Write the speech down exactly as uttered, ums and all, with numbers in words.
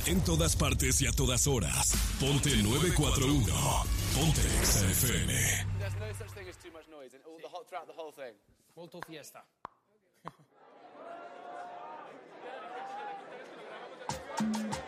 En todas partes y a todas horas. Ponte nueve cuatro uno. Ponte Exa F M. There's no such thing as too much noise and all the whole, throughout the whole thing. Molto fiesta.